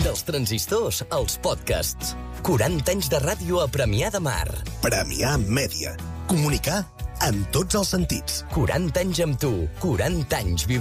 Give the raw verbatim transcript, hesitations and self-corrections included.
Dels transistors als podcasts. quaranta anys de ràdio a Premià de Mar. Premià Mèdia. Comunicar en tots els sentits. quaranta anys amb tu, quaranta anys vivint.